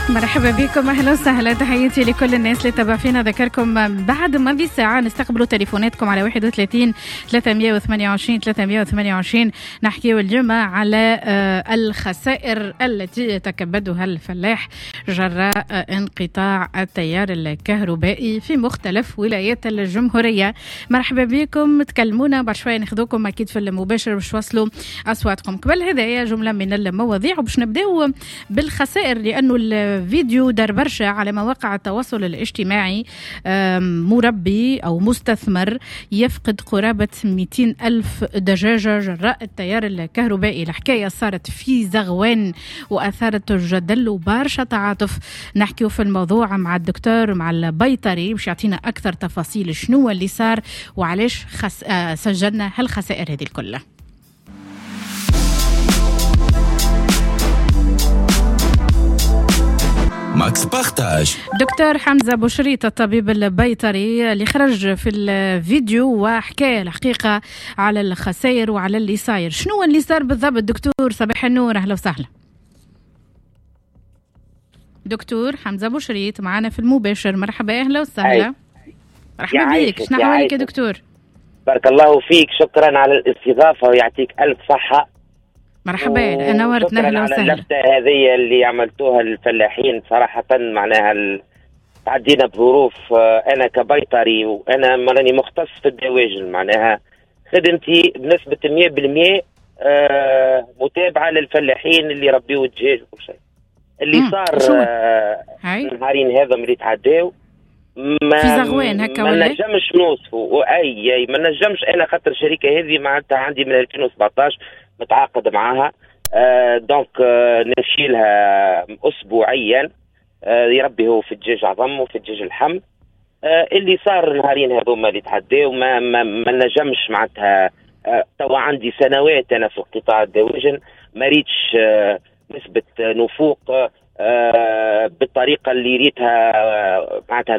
مرحبا بكم، اهلا وسهلا، تحياتي لكل الناس اللي تابع فينا. ذكركم بعد ماضي ساعه نستقبلوا تليفوناتكم على 31 328 328. نحكيو اليوم على الخسائر التي يتكبدها الفلاح جراء انقطاع التيار الكهربائي في مختلف ولايات الجمهوريه. مرحبا بكم، تكلمونا بعد شويه، ناخذوكم اكيد في المباشر باش توصلوا اصواتكم. قبل هذا جمله من المواضيع وباش نبداو بالخسائر، لانه الفيديو دار برشا على مواقع التواصل الاجتماعي. مربي أو مستثمر يفقد قرابة 200 ألف دجاجة جراء التيار الكهربائي. الحكاية صارت في زغوان وأثارت الجدل وبرشا تعاطف. نحكيو في الموضوع مع الدكتور مع البيطري باش يعطينا أكثر تفاصيل شنو اللي صار وعلاش سجلنا هالخسائر هذه الكلها. ماكس بارتاج. دكتور حمزة بوشريط الطبيب البيطري اللي خرج في الفيديو وحكى الحقيقة على الخسائر وعلى اللي صاير. شنو اللي صار بالضبط دكتور؟ صباح النور، أهلا وسهلا. دكتور حمزة بوشريط معنا في المباشر، مرحبا، أهلا وسهلا. مرحبا بك، شنو أحوالك يا دكتور؟ بارك الله فيك، شكرا على الاستضافة ويعطيك ألف صحة. مرحبا، نورتنا، اهلا وسهلا. على اللفتة هذه اللي عملتوها الفلاحين صراحة، معناها تعدينا بظروف. أنا كبيطري وأنا راني مختص في الدواجن، معناها خدمتي بنسبة 100% متابعة للفلاحين اللي ربيوا الدجاج وكل شيء. اللي صار النهارين هذا اللي تعداو في زغوان هكا، ما نجمش نوصفه أي ما نجمش. أنا خاطر الشركة هذه معناتها عندي من 2017 متعاقد معها، دونك نمشي لها اسبوعيا. يربي هو في الدجاج عظم وفي الدجاج الحم. اللي صار نهارين هذوما اللي تعداو ما نجمش معناتها. توا عندي سنوات انا في قطاع الدواجن، ما ريتش نسبة نفوق بالطريقة اللي ريتها معناتها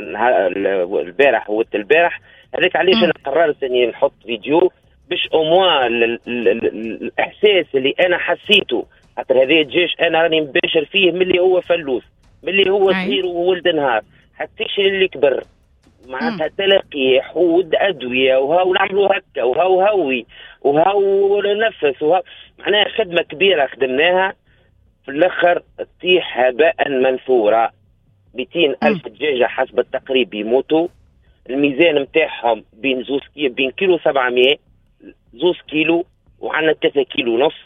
البارح والبارح. هذاك علاش انا قررت اني نحط فيديو باش أموا الإحساس اللي أنا حسيته. خاطر هذا الدجاج أنا راني مباشر فيه ملي هو فلوس، ملي هو صغير وولد نهار حتى اللي كبر، معناتها تلقيح ود أدوية وهاو نعملوا هكا وهاو هوي وهاو نفس وهاو، معناها خدمة كبيرة خدمناها. في الآخر تطيح هباء منثورة. 200 ألف دجاجة حسب التقريب يموتوا. الميزان متاعهم بين كيلو 700 2 كيلو وعندنا 3 كيلو ونص.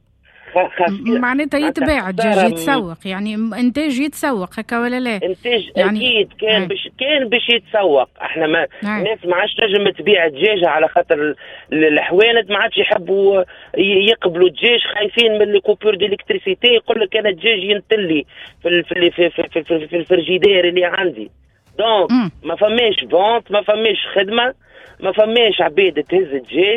معناتها يتباع الدجاج، يتسوق، يعني انتاج يتسوق هكا ولا لا؟ انتاج يعني اكيد كان باش يتسوق. احنا ما الناس ما عادش تنجم تبيع الدجاجه على خاطر الحوانت ما عادش يحبوا يقبلوا الدجاج، خايفين من الكوبور ديليكتريسيتي. يقول لك انا الدجاج ينتلي في الفريجيدير اللي عندي. دونك ما فماش فونت، ما فماش خدمه، ما فماش عبيد تهز الدجاج.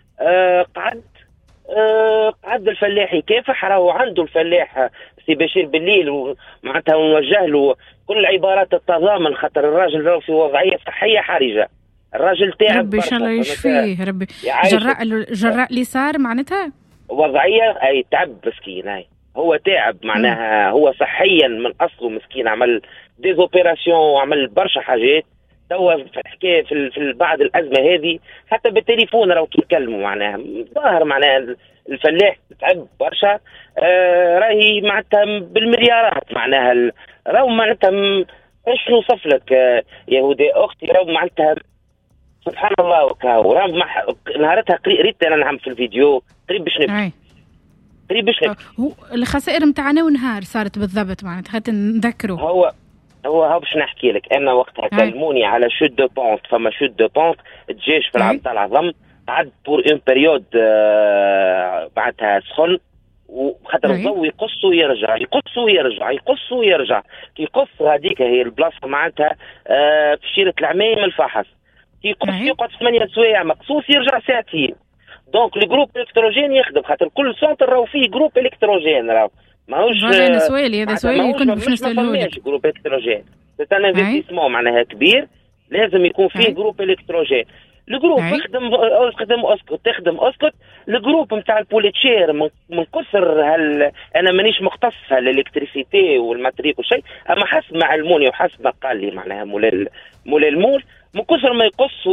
قعد الفلاح يكافح، راهو عنده الفلاح سي بشير بالليل ومعناتها نوجه له كل عبارات التضامن، خاطر الراجل راهو في وضعيه صحيه حرجه. الراجل تعب ربي ان شاء الله يشفيه، ربي. جراء اللي صار معناتها وضعيه اي تعب مسكين. هاي هو تعب معناها. هو صحيا من اصله مسكين، عمل ديزوبيراسيون وعمل برشا حاجات. توا في الحكايه في بعد الازمه هذه حتى بالتليفون راهو كيتكلموا، معناها ظاهر معناها الفلاح تعب برشا. راهي معناتها بالمليارات، معناها راهو معناتها ايش نوصف لك يا هدى اختي، راهو معناتها سبحان الله. وكاو راهو نهارتها قريت انا نعم في الفيديو قريب باش نبكي. قريب باش نبكي. هو الخسائر نتاعنا ونهار صارت بالضبط معناتها حتى نذكروا. هو باش نحكي لك. انا وقتها كلموني على شوت دو بونت، فما شوت دو بونت الدجاج في العبد العظم قعد بور اون بيريود بعدها سخن، وخاطر الضو يقص ويرجع يقص ويرجع يقص ويرجع. كي يقص هذيك هي البلاصه معناتها في شيرة العمايم الفحص. كي يقص يقعد 8 سوايع مقصوص يرجع ساعتين. دونك الجروب الالكتروجين يخدم، خاطر كل سنتر راهو فيه جروب الكتروجين. راهو ماهوش سؤالي هذا سؤالي كنت باش نسأله لك. جروب الكتروجين سي ان انفستيسمون معناها كبير، لازم يكون فيه جروب الكتروجين. الجروب يخدم اسكت. الجروب نتاع البوليتشير من كثر انا مانيش مختص الالكتريسيتي والماتريك وشيء، اما حسب ما علموني وحسب ما قال لي معناها مولا المول، من كثر ما يقص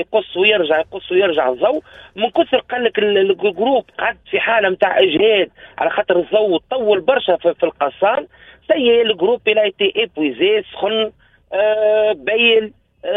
ويرجع الضوء، من كثر قال لك الجروب قعد في حاله نتاع اجهاد على خاطر الضوء طول برشا في القصان. سي الجروب الى ايتي ايبويزي، سخن، بيل.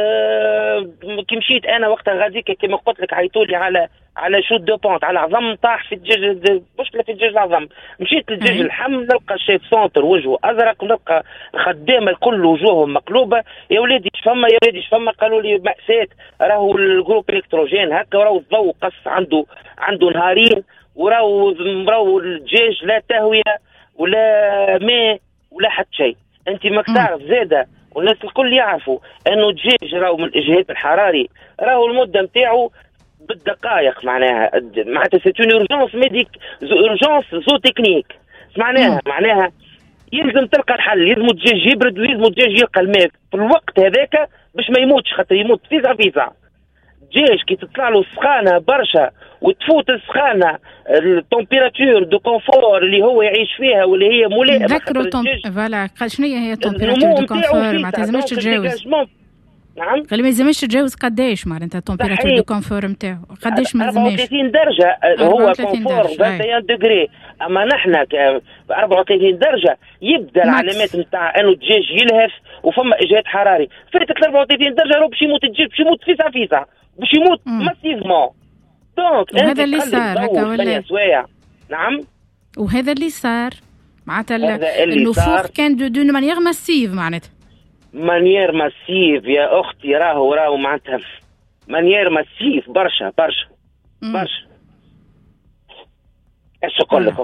كي مشيت انا وقتها غاديك كما قلت لك عيطولي على شوت دو بونت، على عظم طاح في الدجاج، مشكله في الدجاج العظم. مشيت للدجاج اللحم نلقى الشيف سونتر وجهه ازرق، نلقى الخدامه الكل وجوههم مقلوبه. يا ولادي ايش فما قالوا لي مأساة، راهو الجروب الكتروجين هكا، وراهو الضوء قص عنده نهارين، وراهو الدجاج لا تهويه ولا ماء ولا حتى شيء. انت ماك تعرف زاده والناس الكل يعرفوا انه الدجاج راهو من الاجهاد الحراري راهو المده نتاعو بالدقائق، معناها سيت اون اورجونس ميديك، اورجونس زو تكنيك. معناها يلزم تلقى الحل، يلزم الدجاج يبرد ويلزم الدجاج يلقى الماء في الوقت هذاك باش ما يموتش، خاطر يموت فيزا. الدجاج كي تطلع له سخانه برشا وتفوت السخانه التمبيراتور دو كونفور اللي هو يعيش فيها واللي هي ملائمه. ذكروا فوالا شنو هي التمبيراتور دو كونفور؟ ما تلزمش تتجاوز. نعم، قال ما يلزمش تتجاوز قداش معناتها التمبيراتور دو كونفور نتاعو قداش ما لازمش؟ 34 درجه هو كونفور 21 دغري، اما نحن ب 34 درجه يبدا العلامات نتاع انه الدجاج يلهث وفما اجهاد حراري. فاتت 34 درجه راهو باش يموت الدجاج، باش يموت فيزا باش يموت ماسيفمون. دونك وهذا اللي صار هكا ولا؟ نعم، وهذا اللي صار معناتها النفوخ كان دون مانيير ماسيف، معناتها مانيير ماسيف يا اختي، راهو معناتها مانيير ماسيف برشا. ايش نقول لك؟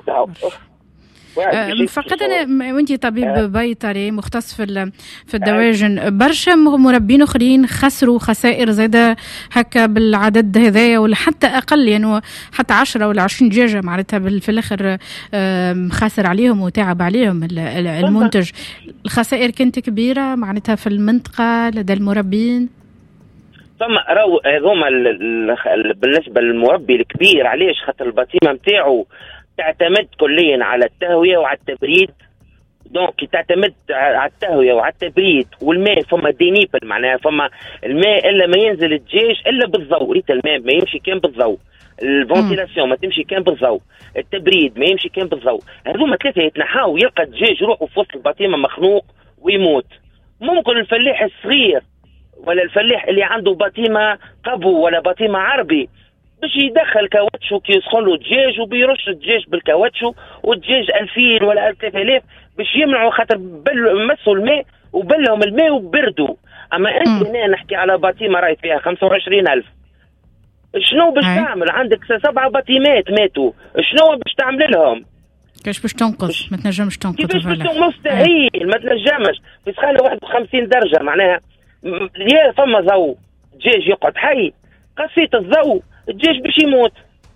فقط انا وانت طبيب بيطري مختص في الدواجن، برشا مربين اخرين خسروا خسائر زاده هكا بالعدد هذايا ولا حتى اقل، يعني حتى 10 ولا 20 دجاجه معناتها في الاخر خاسر عليهم وتعب عليهم المنتج. الخسائر كانت كبيره معناتها في المنطقه لدى المربين. ثم راهو هذوما بالنسبه للمربي الكبير، علاش؟ خاطر البطيمه نتاعو تعتمد كليا على التهويه وعلى التبريد. دونك تعتمد على التهويه وعلى التبريد والماء، فما دينيبل معناها فما الماء الا ما ينزل الدجاج الا بالضوء، ريت الماء ما يمشي كان بالضوء، الفونتيلاسيون ما تمشي كان بالضوء، التبريد ما يمشي كان بالضوء. هذوما ثلاثه يتنحاو يلقى الدجاج روحه في وسط البطيمه مخنوق ويموت. ممكن الفلاح الصغير ولا الفلاح اللي عنده بطيمه قبو ولا بطيمه عربي باش يدخل كاوتشو كي يسخن له الدجاج وبيرش الدجاج بالكاوتشو، والدجاج 2000 ولا 3000 باش يمنعوا خاطر مسوا الماء وبلهم الماء وبردوا. اما انت هنا نحكي على بطيمه راهي فيها 25,000، شنو باش تعمل؟ عندك 7 بطيمات ماتوا، شنو باش تعمل لهم؟ كيفاش باش تنقص؟ ما تنجمش تنقص. كيفاش باش مستحيل ما تنجمش. في سخانه 51 درجه معناها يا فما ضوء الدجاج يقعد حي، قصيت الضوء الدجاج باش يموت.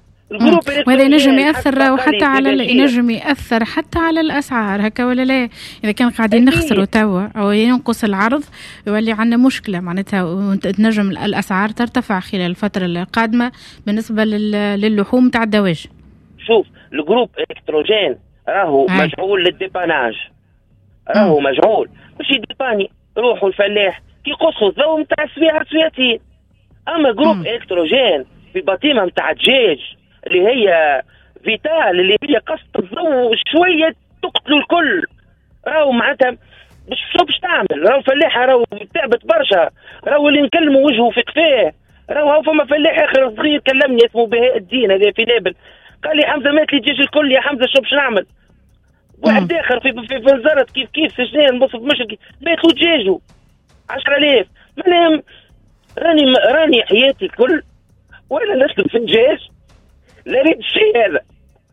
وهذا ينجم يأثر حتى على ينجم يأثر حتى على الأسعار هكا ولا لا؟ إذا كان قاعدين نخسروا توا أو ينقص العرض يولي عندنا مشكلة معناتها، وتنجم الأسعار ترتفع خلال الفترة القادمة بالنسبة للحوم تاع الدواجن. شوف الجروب الكتروجين راهو مجعول للديباناج، راهو مجعول باش يديباني روحوا الفلاح كي يقصوا الضوء نتاع سويعتين. اما جروب الكتروجين في بطيمه نتاع دجاج اللي هي فيتال اللي هي قصة الضوء شويه تقتلوا الكل، راهو معناتها شو باش تعمل؟ راهو فلاحه راهو تعبت برشا، راهو اللي نكلموا وجهه في كفاه. راهو فما فلاح اخر صغير كلمني اسمه بهاء الدين هذا في نابل، قال لي حمزه مات لي الدجاج الكل يا حمزه شو باش نعمل؟ واحد اخر في نزرت كيف في سنين نبص في مشرقي مات له دجاجه 10,000. معناها راني حياتي كل ولا نسلم في الدجاج، لا ريت الشيء هذا.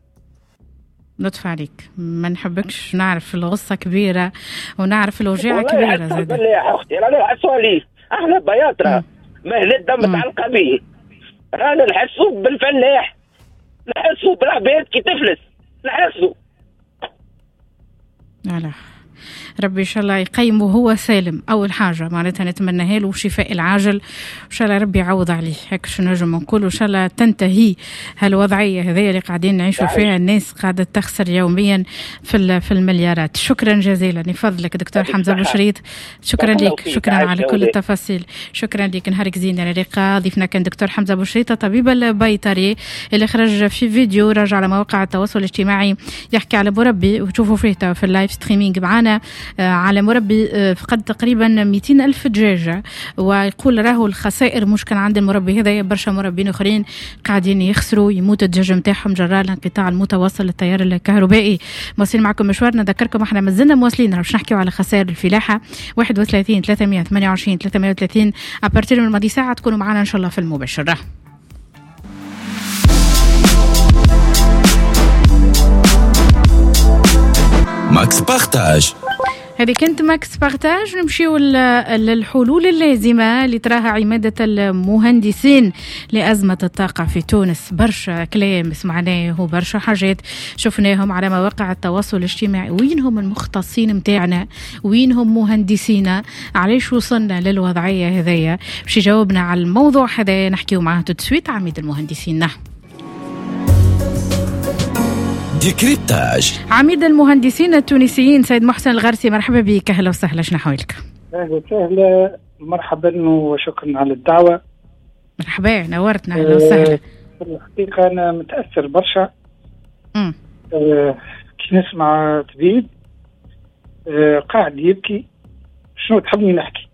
لطف عليك، ما نحبكش نعرف الغصة كبيرة ونعرف الوجيعة كبيرة زاد. والله يا أختي رانا نحسوا عليه، احنا بياطرة مهلة دم متعلقة به، رانا نحسوا بالفلاح، نحسوا بالعباد كي تفلس، نحسوا. لا ربي إن شاء الله يقيمه هو سالم. أول حاجة معناتها نتمنى له شفاء العاجل، إن شاء الله ربي يعوض عليه. هيك شو نجم نقول، إن شاء الله تنتهي هالوضعية هذه اللي قاعدين نعيشوا فيها، الناس قاعدة تخسر يوميا في المليارات. شكرا جزيلا لفضلك دكتور حمزة بوشريط، شكرا لك، شكرا على كل التفاصيل، شكرا لك. نهارك زين يا لقاء. ضيفنا كان دكتور حمزة بوشريط طبيب البيطري اللي خرج في فيديو راجع على مواقع التواصل الاجتماعي يحكي على مربي، وتشوفوا فيه في اللايف ستريمينج معنا على مربي فقد تقريبا 200,000 دجاجة، ويقول راهو الخسائر مش كان عند المربي هذا، برشا مربين اخرين قاعدين يخسروا يموت الدجاج نتاعهم جراء الانقطاع المتواصل للتيار الكهربائي. مواصلين معكم مشوارنا، نذكركم احنا مازلنا مواصلين باش نحكيو على خسائر الفلاحة 31 328 330 ابارتير من الماضي ساعة تكونوا معنا ان شاء الله في المباشر. ماكس بارتاج. هذه كنت ماكس بارتاج. نمشيو للحلول اللازمة اللي تراها عمادة المهندسين لأزمة الطاقة في تونس. برشا كلام سمعناه وبرشا حاجات شفناهم على مواقع التواصل الاجتماعي. وينهم المختصين متاعنا؟ وينهم مهندسينا؟ علاش وصلنا للوضعية هذية؟ باش يجاوبنا على الموضوع هذا نحكيو معاه تسويت عميد المهندسين. ديكريبتاج. عميد المهندسين التونسيين سيد محسن الغرسي، مرحبا بك. اهلا وسهلا، شنو حوالك؟ اهلا وسهلا، مرحبا وشكرا على الدعوه. مرحبا، نورتنا. اهلا وسهلا. في الحقيقه انا متاثر برشا كي نسمع طبيب قاعد يبكي. شنو تحبني نحكي؟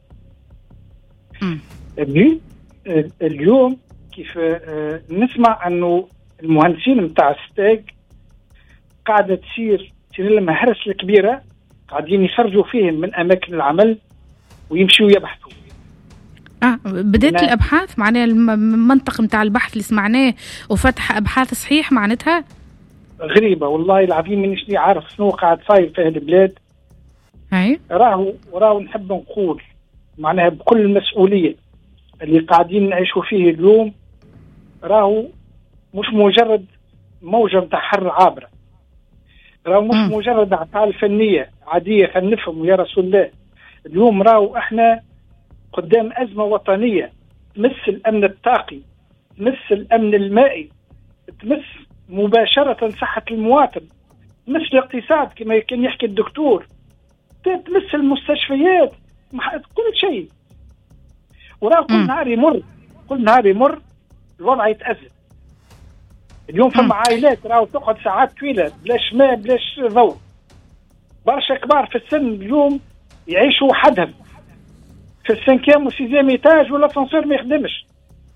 اليوم كيف نسمع انه المهندسين متاع ستاج قاعدة تصير لهم هرس الكبيرة، قاعدين يخرجوا فيهم من أماكن العمل ويمشوا يبحثوا. بدأت الأبحاث معناها المنطق متاع البحث اللي سمعناه وفتح أبحاث صحيح معناتها غريبة والله العظيم. منيش لي عارف شنو قاعد صاير في هالبلاد. هاي راهو نحب نقول معناها بكل المسؤولية اللي قاعدين نعيشوا فيه اليوم راهو مش مجرد موجة متاع حر عابرة، راهو مش مجرد أعطال فنية عادية فنفهم يا رسول الله. اليوم راهو احنا قدام أزمة وطنية تمس الأمن الطاقي، تمس الأمن المائي، تمس مباشرة صحة المواطن، تمس الاقتصاد كما كان يحكي الدكتور، تمس المستشفيات، كل شيء. وراهو كل نهار يمر الوضع يتأزم. اليوم فما عائلات راهو تقعد ساعات طويلة بلاش ماء بلاش ضوء. برشا كبار في السن اليوم يعيشوا وحدهم في السنكيام والسيزيام ايتاج ولا الاسانسير ما يخدمش.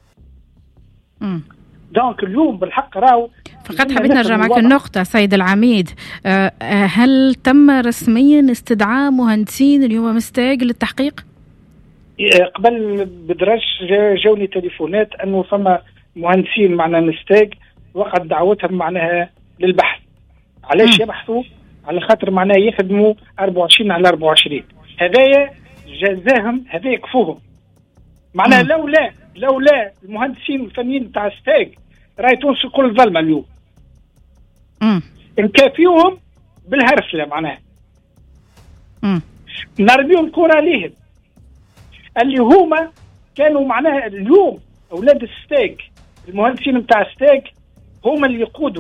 دونك اليوم بالحق راهو فقط حبيت نرجع معك النقطة سيد العميد. هل تم رسميا استدعاء مهندسين اليوم مستاج للتحقيق؟ قبل بدرج جاوني تليفونات انه فما مهندسين معنا مستاج وقد دعوتهم معناها للبحث. علاش يبحثوا؟ على خاطر معناها يخدموا 24 على 24. هذايا جزاهم، هذا يكفوهم معناها. لولا المهندسين الفنيين تاع ستاج راهي تونس كل ظلمه اليوم. نكافيوهم بالهرسله معناها. نرميهم كره ليهم اللي هما كانوا معناها اليوم اولاد الستاج، المهندسين نتاع ستاج هما اللي يقودوا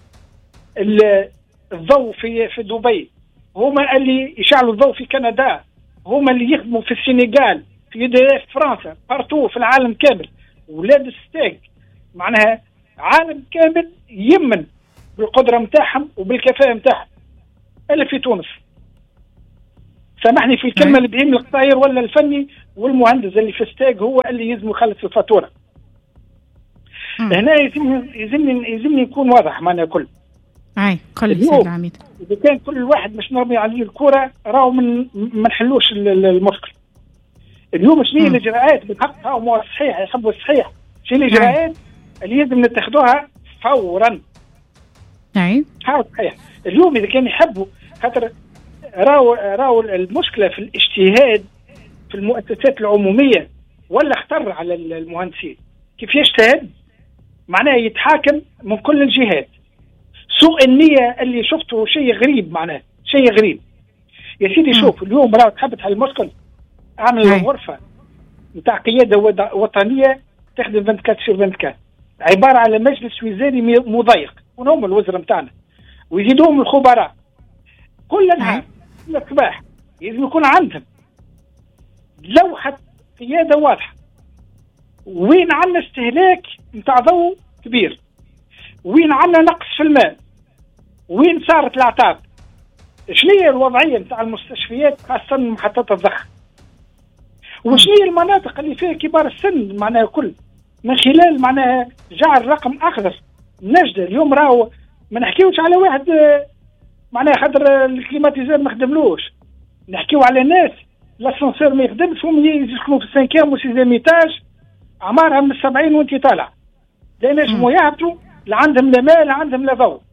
الضوء في دبي، هما اللي يشعلوا الضوء في كندا، هما اللي يخدموا في السنغال، في فرنسا، بارتو في العالم كامل. ولاد الستاج معناها عالم كامل يمن بالقدرة متاعهم وبالكفاءة متاعهم الا في تونس. سامحني في الكلمة اللي بهم القصاير ولا الفني والمهندس اللي في ستاج هو اللي يلزم يخلص الفاتورة. هنا يلزمني نكون واضح معنا كل. قل سيد العميد. إذا كان كل واحد مش نرمي عليه الكرة راهو ما نحلوش المشكل. اليوم شنو الإجراءات بالحق؟ هو صحيح يحبوا الصحيح. شنو الإجراءات اللي لازم نتخذوها فورا؟ هاو صحيح. اليوم إذا كان يحبوا خاطر راهو المشكلة في الاجتهاد في المؤسسات العمومية ولا اختر على المهندسين. كيف يجتهد؟ معناه يتحاكم من كل الجهات. سوء النية اللي شفته شيء غريب، معناه شيء غريب. يا سيدي شوف اليوم راه تحب تحل المشكل، اعمل غرفه نتاع قياده وطنيه تخدم 24/24 عباره على مجلس وزاري مضيق وهم الوزراء نتاعنا ويزيدوهم الخبراء كل نهار كل صباح لازم يكون عندهم لوحه قياده واضحه، وين عندنا استهلاك نتاع ضوء كبير، وين عندنا نقص في الماء، وين صارت الاعطاب، شنو هي الوضعيه نتاع المستشفيات خاصه محطات الضخ، وشنو هي المناطق اللي فيها كبار السن معناها كل من خلال معناها جعل رقم اخضر نجده. اليوم راهو ما نحكيوش على واحد معناها خاطر الكليماتيزور ما خدملوش، نحكيو على ناس الاسانسير ما يخدمش هم يسكنوا في السانكيام وسيزيام ايتاج اعمارها من 70 وانت طالع لا ينجموا يهبطوا لا عندهم لا ماء لا عندهم لا ضوء،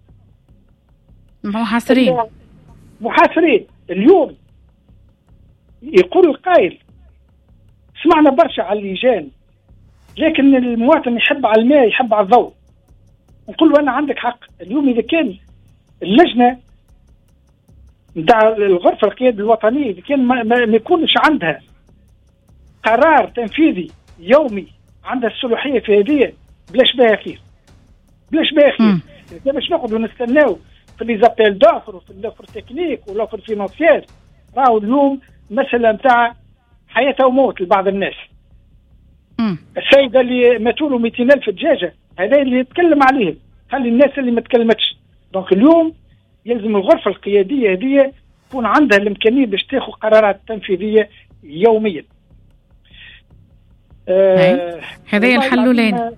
محاصرين. اليوم يقول القائل سمعنا برشا على اللجان لكن المواطن يحب على الماء يحب على الضوء، نقول له انا عندك حق. اليوم اذا كان اللجنه نتاع الغرفه القياديه الوطنيه اذا كان ما يكونش عندها قرار تنفيذي يومي عندها الصلاحيه في هذه بلاش بها خير، بلاش بها خير. اذا باش نقعدوا نستناو في لي زابيل دوفر وفي اللوفر تكنيك واللوفر فينانسيير، راهو اليوم مساله نتاع حياه وموت لبعض الناس. السيده اللي ماتوا له 200,000 دجاجه هذا اللي يتكلم عليهم، خلي الناس اللي ما تكلمتش. دونك اليوم يلزم الغرفه القياديه هذه يكون عندها الامكانيه باش تاخذ قرارات تنفيذيه يوميا. هذا الحلولين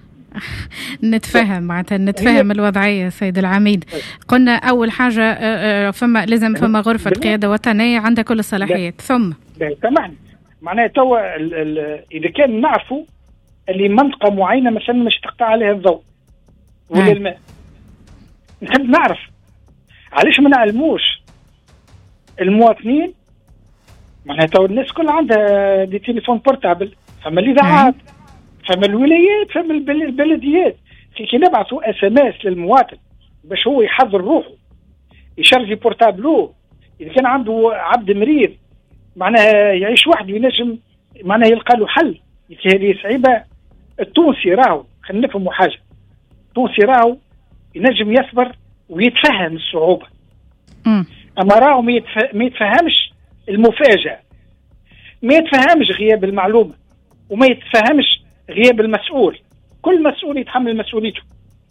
نتفهم معناتها نتفهم الوضعيه سيد العميد. قلنا اول حاجه فما غرفه قياده وطنيه عندها كل الصلاحيات. ثم سامحني معناها توا اذا كان نعرفوا اللي منطقه معينه مثلا مش تقطع عليها الضوء ولا الماء، نحب نعرف علاش ما نعلموش المواطنين. معناها توا الناس كل عندها دي تليفون بورتابل، فما الاذاعات فما الولايات فما البلديات، كي نبعثوا SMS للمواطن باش هو يحضر روحه يشرجي بورتابلو. اذا كان عنده عبد مريض معناها يعيش وحده ينجم معناها يلقى له حل. هذه صعيبه. التونسي راهو خلينا نفهموا حاجه، التونسي راهو ينجم يصبر ويتفهم الصعوبه، اما راهو ما يتفهمش المفاجاه، ما يتفهمش غياب المعلومه، وما يتفهمش غياب المسؤول. كل مسؤول يتحمل مسؤوليته.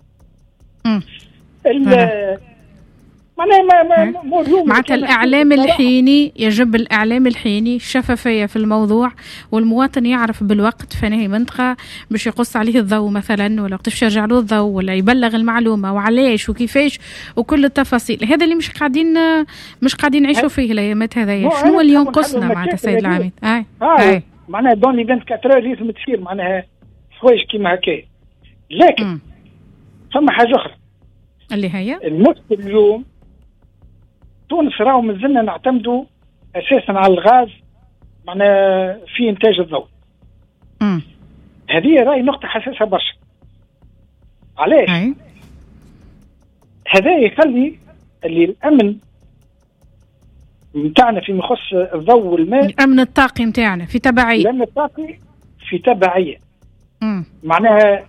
معناتها الإعلام الحيني يجب الإعلام الحيني شفافية في الموضوع، والمواطن يعرف بالوقت فنهي منطقة باش يقص عليه الضوء مثلا، ولا وقت باش يرجع له الضوء، ولا يبلغ المعلومة وعلاش وكيفاش وكل التفاصيل. هذا اللي مش قاعدين نعيشوا فيه الأيامات هذايا. شنو اللي ينقصنا معناتها سيد العميد؟ معناها دون لي 24 لازم تصير معناها حوايج كيما هكايا. لكن ثم حاجة أخرى اللي هي المشكل اليوم تونس راهو مازلنا نعتمدوا اساسا على الغاز معناها في انتاج الضوء. هذه راهي نقطه حساسه برشا. علاش؟ هذا يخلي اللي الامن نتاعنا فيما يخص الضوء والماء، الامن الطاقي نتاعنا في تبعيه، الامن الطاقي في تبعيه. معناها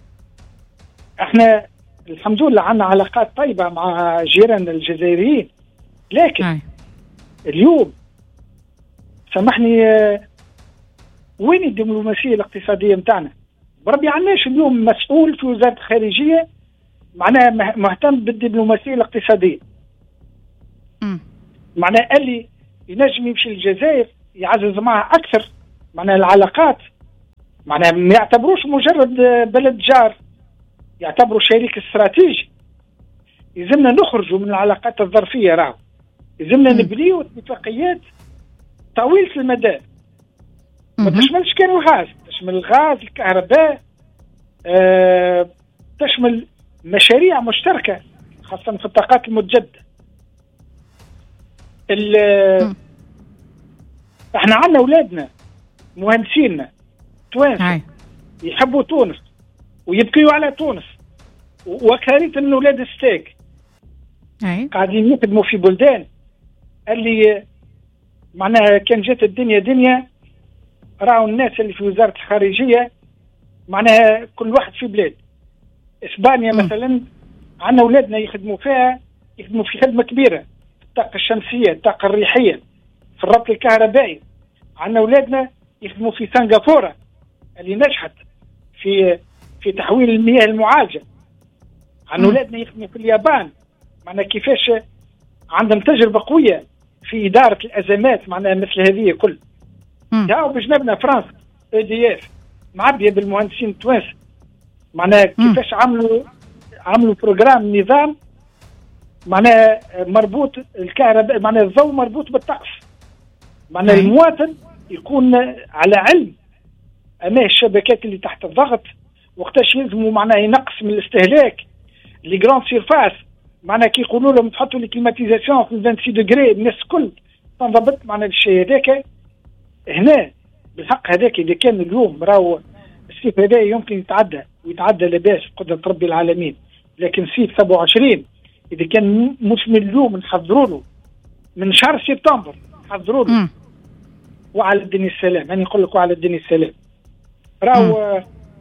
احنا الحمد لله عندنا علاقات طيبه مع جيران الجزائريين، لكن اليوم سامحني وين الدبلوماسيه الاقتصاديه نتاعنا؟ بربي عندناش اليوم مسؤول في وزاره الخارجيه معناها مهتم بالدبلوماسيه الاقتصاديه. معناها اللي ينجم يمشي للجزائر يعزز معها اكثر معناها العلاقات، معناها ما يعتبروش مجرد بلد جار، يعتبروا شريك استراتيجي. يلزمنا نخرجوا من العلاقات الظرفيه، راهو يلزمنا نبنيو اتفاقيات طويله المدى ما تشملش كان الغاز، تشمل الغاز، الكهرباء، تشمل مشاريع مشتركه خاصه في الطاقات المتجدده. احنا عندنا اولادنا مهندسيننا توانسه يحبوا تونس ويبكيوا على تونس، وكارثه من اولاد الستاك قاعدين يخدموا في بلدان اللي معناها كان جات الدنيا دنيا، راهو الناس اللي في وزارة الخارجية معناها كل واحد في بلاد. إسبانيا مثلا عندنا أولادنا يخدموا فيها، يخدموا في خدمة كبيرة في الطاقة الشمسية، الطاقة الريحية، في الربط الكهربائي. عندنا أولادنا يخدموا في سنغافورة اللي نجحت في تحويل المياه المعالجة. عندنا أولادنا يخدموا في اليابان، معناها كيفاش عندهم تجربة قوية في إدارة الأزمات معناها مثل هذه كل. جاءوا بجنبنا فرنسا EDF معبية بالمهندسين التوانسة، معناها كيفاش عملوا بروجرام نظام معناها مربوط الكهرباء، معناها الضوء مربوط بالطقس، معناها المواطن يكون على علم أمام الشبكات اللي تحت الضغط وقتاش يلزموا معناها ينقص من الاستهلاك. لي جراند سيرفاس معناها كي يقولوا لهم تحطوا لي كليماتيزاسيون في 26 دغري الناس الكل تنضبط معناها الشيء هذاك. هنا بالحق هذاك إذا كان اليوم راهو السيف هذا يمكن يتعدى لباس قدرة ربي العالمين، لكن سيف 27 إذا كان مش من اليوم نحضروا له من شهر سبتمبر نحضروا له وعلى الدنيا السلام. أنا نقول لك وعلى الدنيا السلام. راهو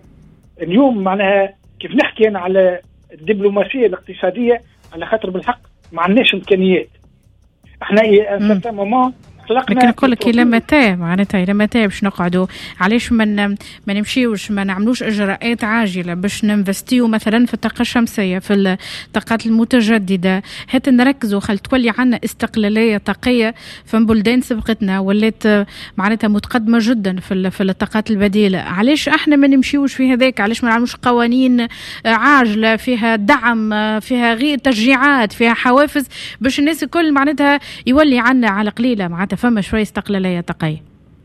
اليوم معناها كيف نحكي أنا على الدبلوماسية الاقتصادية، على خاطر بالحق ما عندناش إمكانيات. احنا ان مومون لكن نقول لك الى متى معناتها الى متى باش نقعدوا؟ علاش ما نمشيوش ما نعملوش اجراءات عاجله باش ننفستيو مثلا في الطاقه الشمسيه، في الطاقات المتجدده، حتى نركزوا خل تولي عنا استقلاليه طاقيه في بلدان سبقتنا ولات معناتها متقدمه جدا في الطاقات البديله. علاش احنا ما نمشيوش في هذاك؟ علاش ما نعملوش قوانين عاجله فيها دعم، فيها غير تشجيعات، فيها حوافز باش الناس الكل معناتها يولي عنا على قليله معناتها فما شويه استقلاليه طاقيه.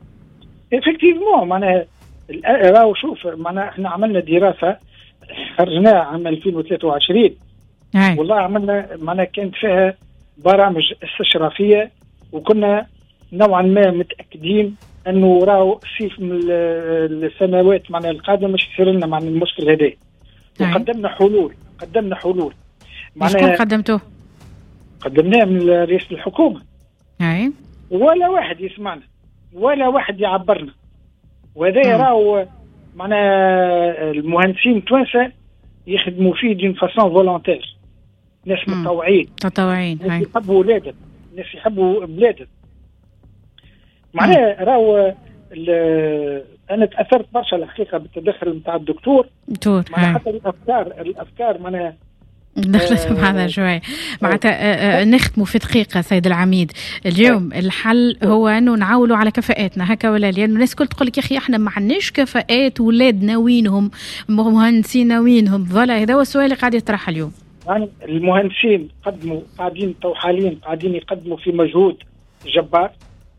افكتيفمون معناها راهو شوف معناها احنا عملنا دراسه خرجناها عام 2023 والله عملنا معناها كانت فيها برامج استشرافيه وكنا نوعا ما متاكدين انه راهو سيف من السنوات معناها القادمه مش يصير لنا معناها المشكل هذا. وقدمنا حلول معناها شكون قدمتوه؟ قدمناه من رئيس الحكومه. اي ولا واحد يسمعنا ولا واحد يعبرنا. وهذا راهو معناها المهندسين التوانسه يخدموا فيه دين فاسون فولونتير، ناس متطوعين ناس يحبوا ولادهم، ناس يحبوا بلادهم. معناها راهو انا تاثرت برشا الحقيقه بالتدخل نتاع الدكتور معناها حتى الافكار معناها دخلت معنا شوي معناتها نختموا في دقيقة سيد العميد. اليوم الحل هو أنه نعاولوا على كفاءاتنا هكا ولا؟ لأنه الناس كل تقول لك يا أخي احنا ما عندناش كفاءات، ولادنا وينهم، مهندسين وينهم؟ فوالا هذا هو السؤال اللي قاعد يطرح اليوم. يعني المهندسين قاعدين قاعدين يقدموا في مجهود جبار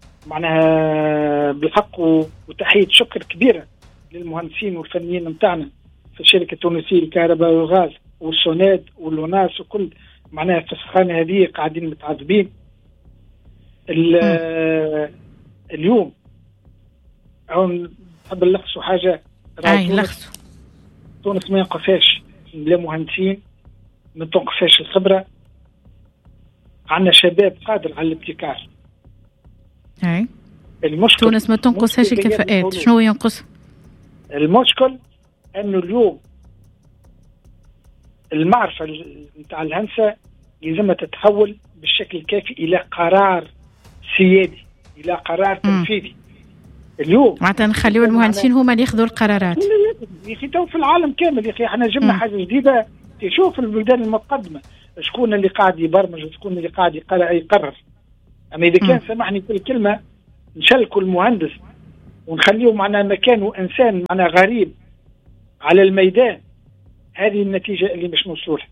معناها بالحق، وتحية شكر كبيرة للمهندسين والفنيين متاعنا في الشركة التونسية للكهرباء والغاز والسوناد واللوناس وكل معناها في السخانة هذه قاعدين متعذبين. اليوم نحب نلخصوا حاجة. تونس ما ينقصاش لا مهندسين، ما تنقصاش الخبرة، عندنا شباب قادر على الابتكار. المشكل تونس ما تنقصهاش الكفاءات. شنو ينقص؟ المشكل انه اليوم المعرفة نتاع الهندسة لازم تتحول بالشكل الكافي إلى قرار سيادي، إلى قرار تنفيذي. اليوم معناتها نخليو المهندسين هما اللي ياخذوا القرارات. يا أخي تو في العالم كامل يا أخي احنا جبنا حاجة جديدة. تشوف البلدان المتقدمة شكون اللي قاعد يبرمج وشكون اللي قاعد يقرر. أما إذا كان سامحني كل كلمة نشلكوا المهندس ونخليه معنا مكانه إنسان معنا غريب على الميدان، هذه النتيجة اللي مش موصولة.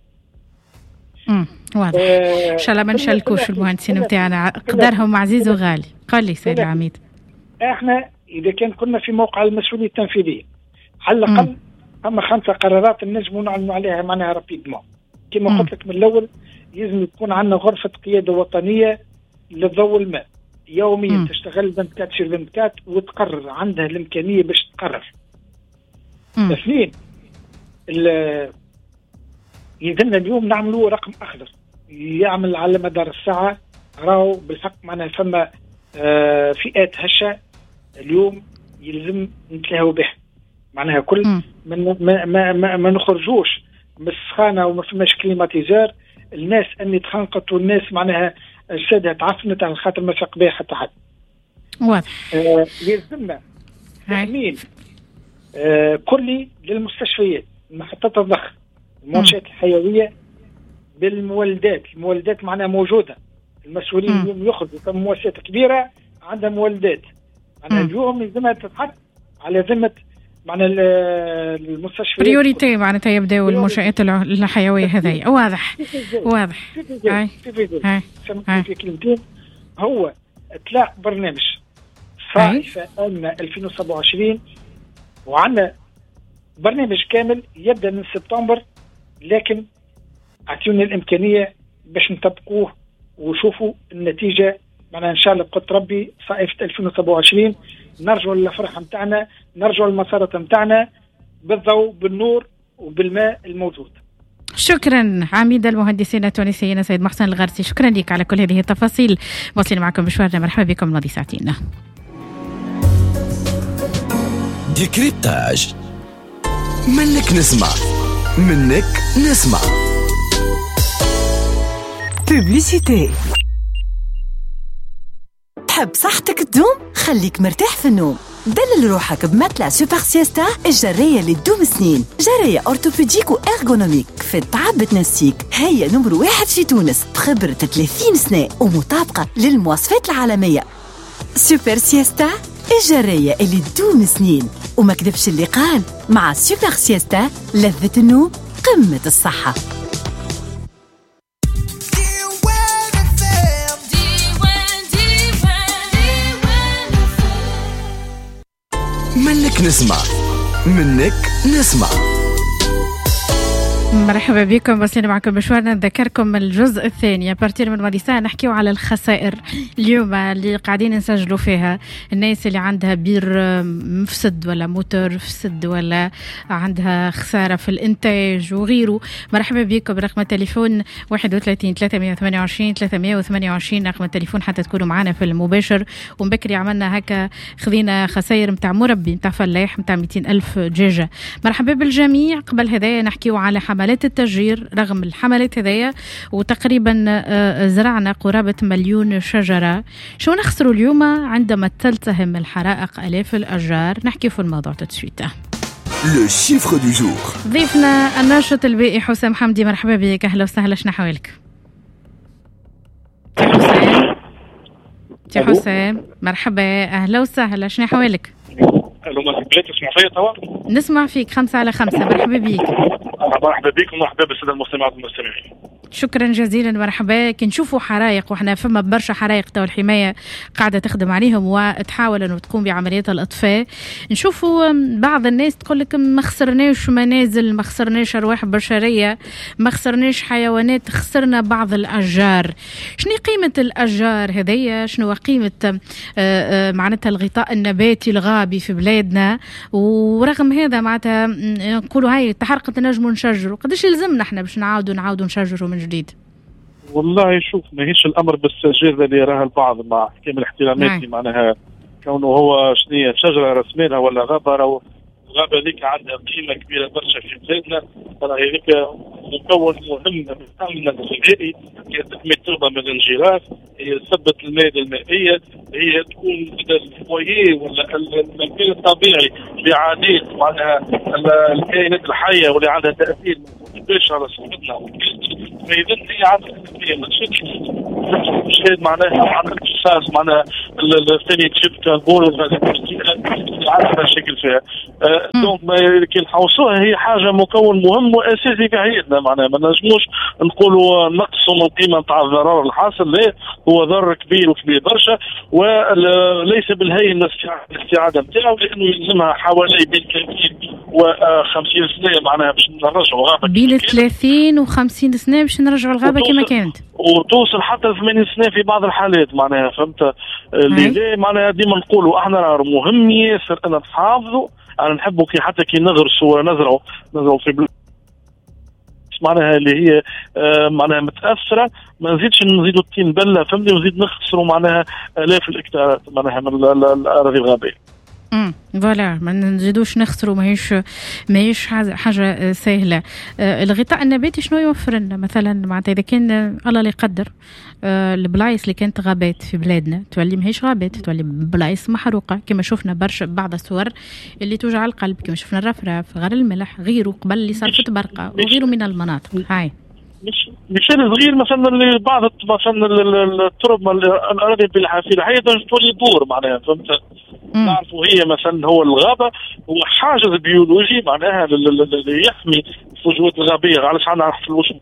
واضح. إن شاء الله ما نشلكوش المهندسين بتاعنا، قدرهم عزيز وغالي. قال لي سيد العميد، احنا إذا كنا في موقع المسؤولية التنفيذية على الأقل أما 5 قرارات نجموا نعلنوا عليها معناها رابيدمون. كما قلت لك من الأول لازم تكون عندنا غرفة قيادة وطنية للضوء والماء يوميا تشتغل 24/24 وتقرر، عندها الإمكانية باش تقرر. اثنين يلزمنا اليوم نعملوا رقم أخضر يعمل على مدار الساعة راهو بالحق معناها فما فئات هشة اليوم يلزم نتلاهوا بها، معناها كل ما نخرجوش من السخانة وما فماش كليماتيزار، الناس أني تخنقت والناس معناها السادة تعفنت على خاطر ما فاق بها حتى حد. واضح. يلزمنا تأمين كلي للمستشفيات، محطات الضخ، المنشآت الحيوية بالمولدات، المولدات معناها موجودة، المسؤولين اليوم يخرجوا كم مؤسسات كبيرة عندها مولدات، معناها اليوم يلزمها تتحط على ذمة معناها المستشفيات بريوريتي، معناتها يبداو المنشآت الحيوية هذه. واضح واضح. في كلمتين هو اطلاق برنامج صائفة أن 2027، وعندنا برنامج كامل يبدأ من سبتمبر، لكن اعطيونا الإمكانية باش نطبقوه وشوفوا النتيجة. معنا إن شاء الله بقدر ربي صائفة 2027 نرجعوا للفرحة متاعنا، نرجعوا للمسارة متاعنا بالضوء بالنور وبالماء الموجود. شكرا عميد المهندسين التونسيين سيد محسن الغارسي، شكرا لك على كل هذه التفاصيل. واصلين معكم مشوارنا، مرحبا بكم ماضي ساعتين. ديكريبتاج، منك نسمع منك نسمع. بوبليسيتي. تحب صحتك تدوم؟ خليك مرتاح في النوم. دلل روحك بمتلة سوبر سيستا، الجرية اللي تدوم سنين، جرية أورتوبيديك وإرغونوميك في التعب بتنسيك. هي نمبر 1 في تونس بخبرة 30 سنة ومطابقة للمواصفات العالمية. سوبر سيستا، الجرية اللي تدوم سنين. وما كذبش اللي قال، مع سوبر سيستا لذة النوم قمة الصحة. منك نسمع منك نسمع. مرحبا بكم، وصلنا معكم مشوارنا. نذكركم الجزء الثاني بارتير من ماضي ساعة نحكيو على الخسائر اليوم اللي قاعدين نسجلوا فيها. الناس اللي عندها بير مفسد ولا موتور فسد ولا عندها خسارة في الإنتاج وغيره، مرحبا بكم. رقم التليفون 31 328 328 رقم التليفون حتى تكونوا معنا في المباشر. ومبكري عملنا هكا، خذينا خسائر متاع مربي متاع فلاح متاع 200,000 دجاجة. مرحبا بالجميع. قبل هذا نحكيو على حملات التشجير. رغم الحملات هذية وتقريبا زرعنا قرابة 1,000,000 شجرة، شو نخسروا اليوم عندما تلتهم الحرائق آلاف الأشجار؟ نحكي في الموضوع تسويته. لو شيفر دو جور. ضيفنا الناشط البيئي حسام حمدي، مرحبا بك. أهلا وسهلا، شنو حوالك؟ حسام مرحبا، أهلا وسهلا، شنو حوالك؟ الو مرحبا، تسمع فيا توا؟ نسمع فيك 5 على 5. مرحبا بك. مرحبا بكم ومرحبا بالساده المستمعات والمستمعين. شكرا جزيلا، مرحبا. كي نشوفوا حرائق، وحنا فما برشا حرائق تو الحمايه قاعده تخدم عليهم وتحاول انه تقوم بعمليات الاطفاء، نشوفوا بعض الناس تقول لك ما خسرناش منازل، ما خسرناش ارواح بشريه، ما خسرناش حيوانات، خسرنا بعض الاشجار. شنو قيمه الاشجار هذيا؟ شنو قيمه معناتها الغطاء النباتي الغابي في بلادنا؟ ورغم هذا معناتها نقولوا هاي تحرقت نجم نشجروا، قداش يلزمنا احنا باش نعاودوا نشجروا من جديد؟ والله شوف، ماهيش الامر بالسجاده اللي يراها البعض مع احكام الاحترامات، معناها كونه هو شنية شجره رسمينها ولا غابه، او الغابه هذيك عندها قيمه كبيره برشا في بلادنا. هذيك مكون مهم من الامن الغذائي، هي تحمي التربه من الانجراف، هي تثبت المائده المائيه، هي تكون الفويه ولا المكان الطبيعي لعادات معناها الكائنات الحيه واللي عندها تاثير مباشر على صحتنا. فاذا هي عندها تاثير مشاهد معناها عندها اختصاص معناها الثاني تشيب كربون عندها مشاكل فيها. دونك كي نحوصوها هي حاجه مكون مهم واساسي في حياتنا، معناها ما نجموش نقولوا نقصوا من القيمه نتاع الضرر الحاصل، لا هو ضرر كبير وكبير برشا، وليس بالهين الاستعاده نتاعو، لانه يلزمها حوالي بين 30 و50 سنه معناها باش نرجعوا غابه بين 30 و50 سنه باش نرجعوا الغابه كما كانت، وتوصل حتى 80 سنه في بعض الحالات معناها. فهمت اللي معناها ديما نقولوا احنا راه مهم ياسر ان نحافظوا. انا نحبوا كي حتى كي نغرسوا ولا نزرعوا في معناها اللي هي معناها متاثره، ما نزيدش نزيدوا الطين بله فهمني، ونزيد نخسروا معناها الاف الاكتارات معناها من الاراضي الغابيه. فوالا ما نزيدوش نخسروا، ماهيش حاجه سهله. الغطاء النباتي شنو يوفر لنا مثلا معناتها اذا كان الله لا يقدر البلايص اللي كانت غابات في بلادنا تولي ماهيش غابات، تولي بلايص محروقه كما شفنا برشا بعض الصور اللي توجع القلب، كما شفنا الرفراف، غار الملح، غيره قبل اللي صار في تبرقه وغيره من المناطق. هاي مثال صغير مثلا اللي بعض مثلا الترب الاراضي في الحياه تولي بور معناها فهمت. نعرفوا هي مثلا هو الغابه هو حاجز بيولوجي معناها اللي يحمي الفجوات الغابيه. علاش عندنا في الوصول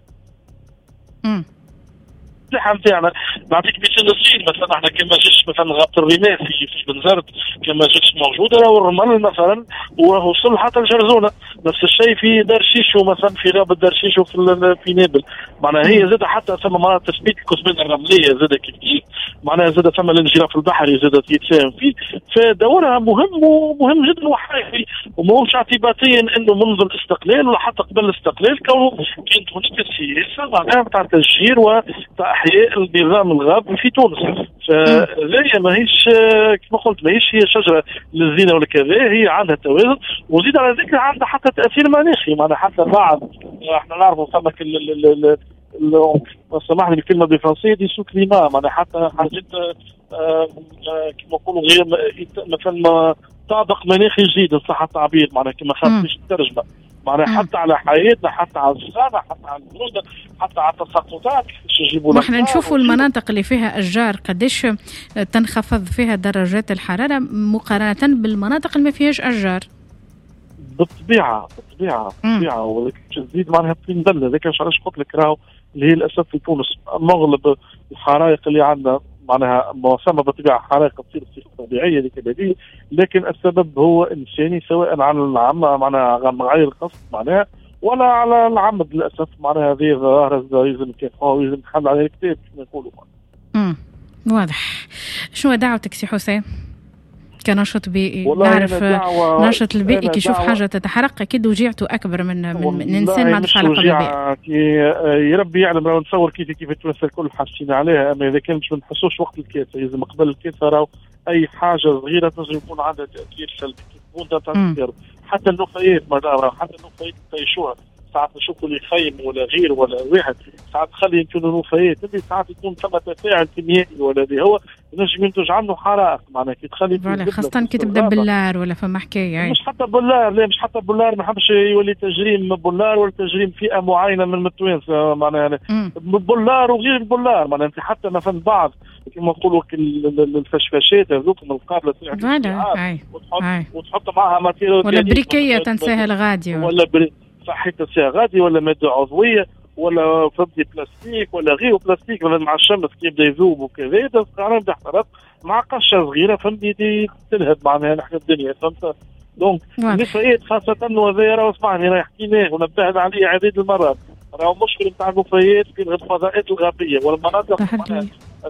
نتاعنا. نعطيك مثال صغير مثلا احنا كما جيش مثلا غابه الرمال في بنزرت كما جيش موجوده، راهو الرمل مثلا ووصل حتى الجرزونه. نفس الشيء في دار شيشو مثلا، في غابه دار شيشو في نابل معناها هي زاد حتى ثم معناها تثبيت الكثبان الرمليه زاد كيف معناها زاد ثم الانجراف البحري زاد يتساهم فيه. فدورها مهم جدا وحيوي، وماهوش اعتباطيا انه منذ الاستقلال ولا حتى قبل الاستقلال كونه كانت هناك سياسه معناها تاع تشجير وتاع احياء النظام الغابي في تونس. فهي ماهيش كما قلت ماهيش هي شجره للزينه ولا كذا، هي عندها توازن وزيد على ذلك عندها حتى تاثير مناخي معناها حتى بعد احنا نعرفوا ثمك سامحني بالكلمه بالفرنسيه دي سو كليما معناها حتى حاجات كما نقولوا غير مثلا طابق مناخي جديد ان صح التعبير معناها كما خاصنيش الترجمه معناها حتى على حياتنا، حتى على الزراعه، حتى على البلاد، حتى على التساقطات. واحنا نشوفوا المناطق اللي فيها اشجار قديش تنخفض فيها درجات الحراره مقارنه بالمناطق اللي ما فيهاش اشجار. بالطبيعه ولكن تزيد معناها الطين بله. لكن علاش قلت لك راهو اللي هي للاسف في تونس مغلب الحرائق اللي عندنا معناها مسمى بالطبيعه حرائق تصير طبيعيه لكبديه، لكن السبب هو انساني سواء على العامه معناها غير القصد معناها ولا على العمد للاسف معناها. هذه ظاهره لازم لازم نحل عليها الكتاب كما يقولوا. واضح. شنو دعوتك سي حسين كنشط بيئي؟ نعرف نشط البيئي كي يشوف حاجه تتحرق اكيد وجيعته اكبر من انسان ما عندوش علاقه بالبيئه. يا ربي يعلم. راه نتصور كيف التونس الكل حاسين عليها، اما اذا كان مش ما نحسوش وقت الكارثه لازم قبل الكارثه راهو اي حاجه صغيره تنجم يكون عندها تاثير سلبي. حتى النفايات حتى النفايات تعيشوها ساعات نشوفوا اللي خيم ولا غير ولا واحد ساعات تخلي يكون نفايات اللي ساعات يكون ثم تفاعل كيميائي ولا اللي هو نجم ينتج عنه حرائق معناها كي تخلي خاصة كي تبدا باللار ولا فما حكايه. مش حتى باللار، لا مش حتى باللار، ما حبش يولي تجريم باللار ولا تجريم فئه معينه من التوانسه معناها باللار وغير باللار معناها انت حتى مثلا بعض كما نقولوا الفشفاشات هذوك من القابله وتحط معها ماتيريال ولا بريكيه تنساها الغادي ولا صحيتها ساعه غادي ولا ماده عضويه ولا فضي بلاستيك ولا غير بلاستيك ولا مع الشمس كي يبدا يذوب وكذا تقارن باحتراق مع قشه صغيره فهمتي تلهب معناها نحن الدنيا فهمت. دونك النفايات خاصه وهذا راه اسمعني راه حكيناه ونبهنا عليه عديد المرات. راهو مشكل نتاع النفايات في الفضاءات الغابيه والمناطق معناها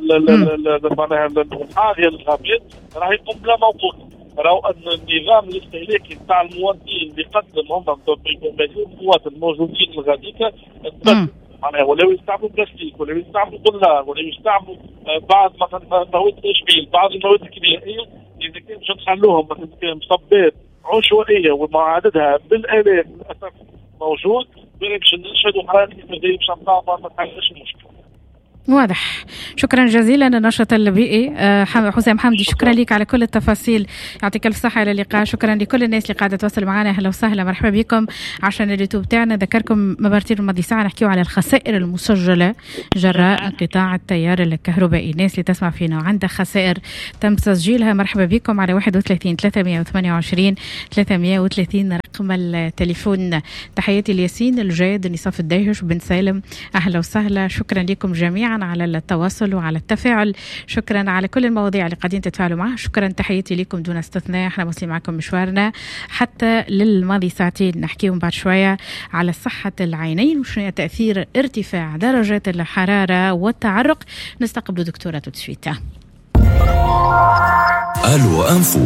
الحاضيه للغابات راهي يقوم بلا موقوت. راهو النظام الاستهلاكي نتاع المواطنين اللي قدم هم المواطن الموجودين الغاديكا تبدل معناها ولاو يستعملوا بلاستيك ولا يستعملوا بولار ولا يستعملوا بعض مثلا مواد تشبيل بعض المواد الكيميائيه اذا كان باش نخلوهم مثلا مصبات عشوائيه ومعاددها بالالاف للاسف موجود باش نشهدوا حالات كيف باش نطابق ما تحلش المشكله. واضح. شكرا جزيلا النشط البيئي حسام حمدي، شكرا لك على كل التفاصيل، يعطيك الف صحه على اللقاء. شكرا لكل الناس اللي قاعده تواصل معنا، اهلا وسهلا مرحبا بكم. عشان اليوتيوب تاعنا ذكركم مبارتين الماضي ساعه نحكيو على الخسائر المسجله جراء انقطاع التيار الكهربائي. الناس اللي تسمع فينا وعندها خسائر تم تسجيلها مرحبا بكم على 31 328 330 رقم التليفون. تحياتي الياسين الجاد نصاف الدايش بن سالم، اهلا وسهلا. شكرا لكم جميعا على التواصل وعلى التفاعل، شكرا على كل المواضيع اللي قاعدين تتفاعلوا معها. شكرا تحياتي لكم دون استثناء. احنا مسلم معكم مشوارنا حتى للماضي ساعتين نحكيهم بعد شويه على صحه العينين وشنو تاثير ارتفاع درجات الحراره والتعرق. نستقبل دكتوره توتسويتا. الو انفو.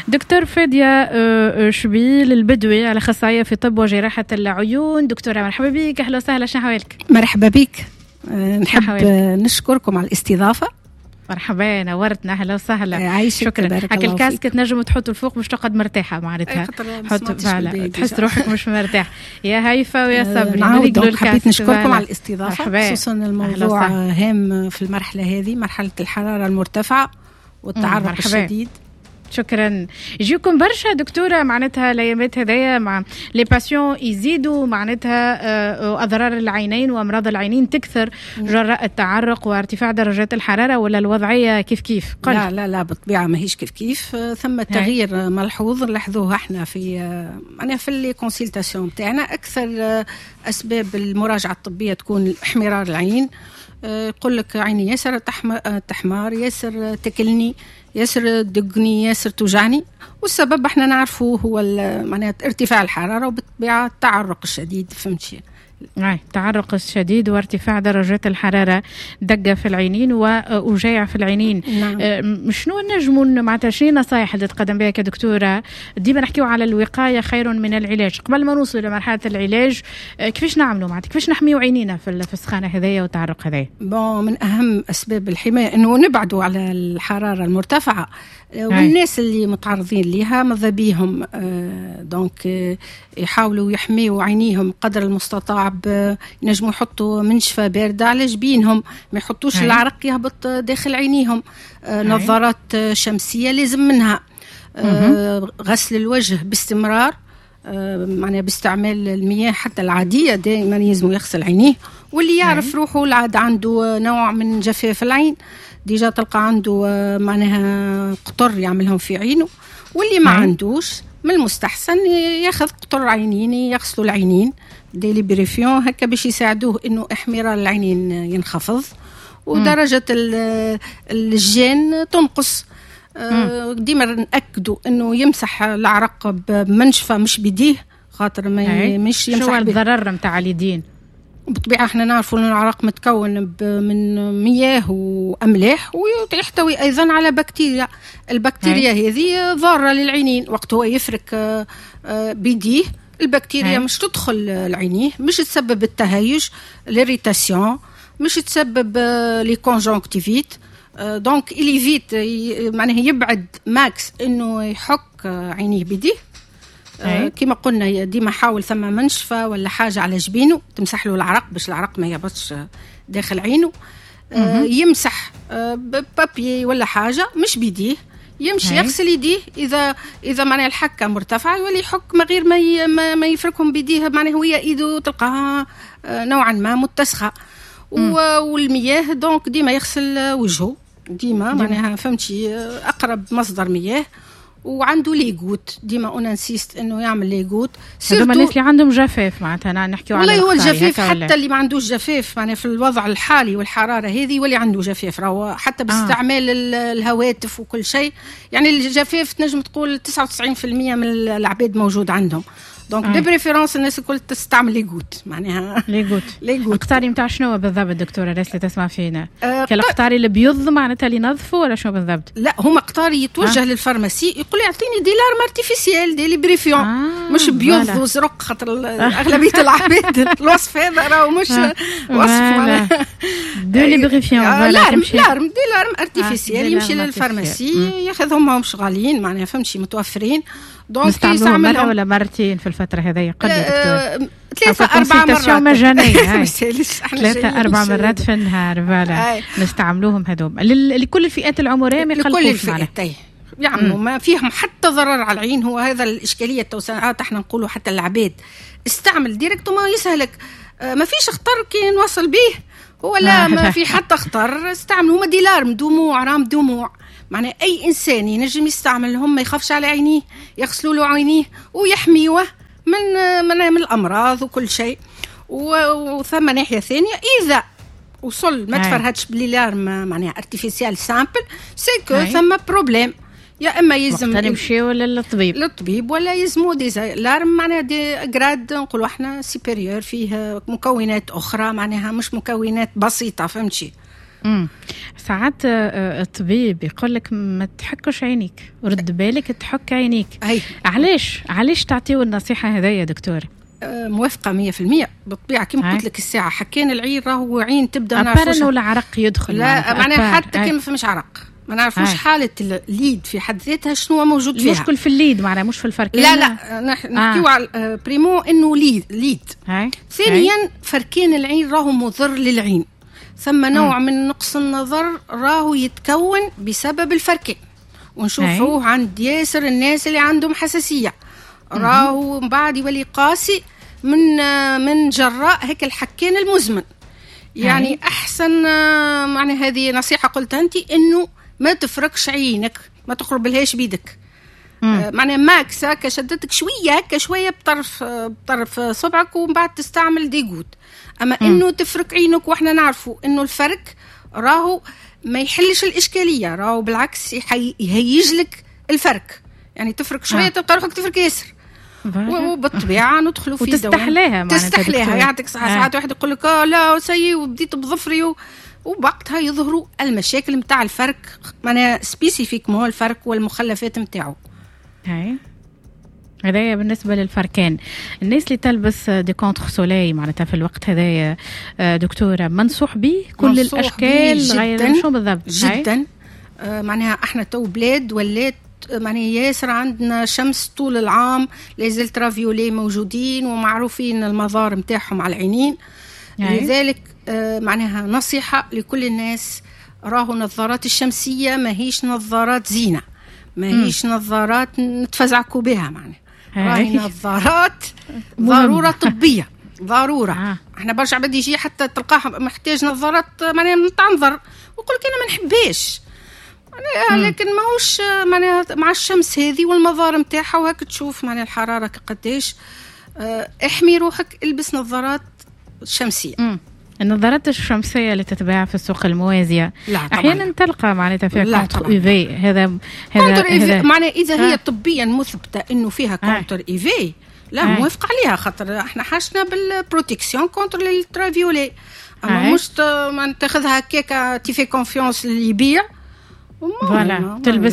دكتور فادية شبيل البدوي، الأخصائية في طب وجراحة العيون. دكتورة مرحبا بك، أهلا وسهلا، شنو حوالك؟ مرحبا بك، نحب نشكركم على الاستضافة. مرحبا، نورتنا، اهلا وسهلا. عايشك، شكرا. هكا الكاسك تنجم تحطوا الفوق باش تقعد مرتاحه معناتها، تحس روحك مش مرتاح. يا هيفا ويا صبري، حبيت نشكركم على الاستضافه، خصوصا الموضوع هام في المرحله هذه، مرحله الحراره المرتفعه والتعرق الشديد. شكرا. يجيكم برشا دكتورة معناتها الايامات هذيا مع لي باسيون يزيدوا معناتها اضرار العينين وامراض العينين تكثر جراء التعرق وارتفاع درجات الحرارة، ولا الوضعية كيف؟ لا لا لا، بالطبيعة ماهيش كيف. ثم تغيير ملحوظ نلاحظوه احنا في لي كونسلتاسيون تاعنا. اكثر اسباب المراجعة الطبية تكون احمرار العين، يقول لك عيني ياسر تحمار، ياسر تكلني، ياسر دقني، ياسر توجعني، والسبب احنا نعرفه هو معناتها ارتفاع الحرارة وبالطبيعة التعرق الشديد. فهمتي؟ التعرق الشديد وارتفاع درجات الحرارة، دقة في العينين ووجاع في العينين. نعم. شنو نجموا معناتها شنو نصائح اللي تقدم بها كدكتورة؟ ديما نحكيو على الوقاية خير من العلاج. قبل ما نوصل لمرحلة العلاج كيفاش نعملوا معناتها، كيفاش نحميو عينينا في السخانة هذيا والتعرق هذايا؟ من أهم أسباب الحماية إنه نبعدوا على الحرارة المرتفعة، والناس اللي متعرضين لها ماذا بيهم دونك يحاولوا يحميوا عينيهم قدر المستطاع، ينجموا يحطوا منشفة باردة على جبينهم، ما يحطوش العرق يهبط داخل عينيهم. نظارات شمسية لازم منها. غسل الوجه باستمرار، معناها باستعمال المياه حتى العادية، دائما يلزم يغسل عينيه. واللي يعرف روحه العاد عنده نوع من جفاف العين، ديجا تلقى عنده معناها قطر يعملهم في عينه، واللي ما عندوش من المستحسن ياخذ قطر عينين يغسلوا العينين ديلي بريفيون هكا باش يساعدوه انه احمرار العينين ينخفض ودرجة الجين تنقص. ديما نأكدوا انه يمسح العرق بمنشفة مش بيديه، خاطر مش يمسح. شو الضرر متاع اليدين؟ بالطبيعة احنا نعرفوا ان العرق متكون من مياه واملاح ويحتوي ايضا على بكتيريا. البكتيريا هذه ضارة للعينين، وقت هو يفرك بيديه البكتيريا مش تدخل العينيه، مش تسبب التهيج ليريتاسيون، مش تسبب لي كونجونكتيفيت. دونك إليفيت معناه يبعد ماكس انه يحك عينيه بيديه. كما قلنا ديما حاول ثم منشفة ولا حاجة على جبينه تمسح له العرق باش العرق ما يهبطش داخل عينه. يمسح ببابي ولا حاجة مش بيديه، يمشي يغسل يديه إذا معناه الحكة مرتفعة يولي يحك من غير ما يفركهم بيديه، معناه هو إيده تلقاها نوعا ما متسخة. والمياه دونك ديما يغسل وجهه ديما معناها فهمتي أقرب مصدر مياه، وعنده ليغوت ديما انا نسيست انه يعمل ليغوت. هذوما الناس اللي عندهم جفاف معناتها نحكيو على والله هو الجفاف حتى اللي ما عندوش جفاف معناها في الوضع الحالي والحراره هذه واللي عنده جفاف راهو حتى باستعمال الهواتف وكل شيء، يعني الجفاف تنجم تقول 99% من العباد موجود عندهم. دونك دي بريفيرونس الناس الكل تستعمل ليغوت معناها ليغوت. القطاري نتاع شنو بالضبط دكتوره الناس اللي تسمع فينا؟ كالقطاري اللي بيض معناتها اللي ينظفوا ولا شنو بالضبط؟ لا هما قطاري يتوجه للفارماسي يقول يعطيني دي لارم ارتيفيسيال دي ليبريفيون مش بيض وزرق، خاطر اغلبيه العباد الوصف هذا راهو مش وصف معناها دي ليبريفيون. لارم دي لارم ارتيفيسيال يمشي للفارماسي ياخذهم ماهمش غاليين معناها فهمتي متوفرين. نستعملوها مرة ولا مرتين في الفترة هذه قد دكتور؟ 3-4 مرات مجانية 3-4 مرات في النهار فوالا نستعملوهم هذوم لكل الفئات العمرية ما يقلقوش معنا يعملوا ما فيهم حتى ضرر على العين. هو هذا الإشكالية التوسعات احنا نقولوا حتى العباد استعمل ديريكت وما يسهلك ما فيش خطر كي نوصل به هو لا ما في حتى خطر. استعملوا هما دي لارم دموع رام دموع معناه أي إنسان ينجم يستعملهم ما يخافش على عينيه، يغسلوا له عينيه ويحميوه من الأمراض وكل شيء. وثم ناحية ثانية إذا وصل ما تفرهدش بليلارم معناها ارتيفيسيال سامبل سيكو ثم بروبليم، يا إما يلزم نمشي ولا للطبيب ولا يلزموا دي لارم معناها دي جراد نقولوا احنا سيبيريور فيه مكونات أخرى معناها مش مكونات بسيطة فهمتي. ساعات الطبيب يقول لك ما تحكش عينيك، رد بالك تحك عينيك. علاش تعطيو النصيحة هذا يا دكتور؟ موافقة 100% بالطبيعة. كما قلت لك الساعة حكينا العين راهو عين تبدأ نعرفوش انه العرق يدخل. لا معناها حتى كما فمش عرق ما نعرفوش حالة الليد في حد ذاتها شنو موجود فيها. المشكل في الليد معناها مش في الفركين. لا نحكيو على بريمو انه ليد. ثانيا فركين العين راهو مضر للعين. ثم نوع من نقص النظر راهو يتكون بسبب الفركين، ونشوفوه عند ياسر الناس اللي عندهم حساسية راهو بعد يولي قاسي من جراء هيك الحكين المزمن. يعني أحسن معنى هذه نصيحة قلتها أنت، إنه ما تفركش عينك، ما تقرب لهاش بيدك. معنى ماكسة كشدتك شوية بطرف صبعك ومن بعد تستعمل ديجود. أما إنه تفرك عينك، وإحنا نعرفوا إنه الفرك راهو ما يحلش الإشكالية، راهو بالعكس يهيجلك الفرك. يعني تفرك شوية تلقى روحك تفرك ياسر. وبالطبيعة ندخلوا في دوام تستحلاها يعطيك ساعات واحد يقول لك لا سيء وبديت بظفري وبقتها يظهروا المشاكل متاع الفرك، معناها سبيسيفيك مو الفرك والمخلفات متاعه. هذايا بالنسبة للفركان. الناس اللي تلبس دي كونتر سولاي معناتها في الوقت هذايا دكتورة منصوح به كل الأشكال غير شو بالضبط جدا. معناها احنا تو بلاد ولات معناها ياسر عندنا شمس طول العام، لازلت رافيولي موجودين ومعروفين المضار متاعهم على العينين. لذلك معناها نصيحة لكل الناس، راهو نظارات الشمسية ما هيش نظارات زينة، ما هيش نظارات نتفزعكوا بها، معناها راهي نظارات ضرورة طبية ضرورة. احنا برشا عباد يجي حتى تلقاه محتاج نظارات معناها تنظر ويقول لك انا ما نحباش، لكن ماهوش معناها مع الشمس هذه والمظار متاعها وهك تشوف معناها الحرارة قديش. احمي روحك، البس نظارات شمسية. النظارات الشمسية اللي تتباع في السوق الموازية أحيانا تلقى معناتها فيها كونتر إيفي. هذا معناها إذا هي طبيا مثبتة إنه فيها كونتر إيفي لا موافق عليها، خاطر احنا حاشنا بالبروتكسيون كونتر الترافيولي. أما مش تاخذها هكاك تيفي كونفيونس اللي يبيع فوالا تلبس.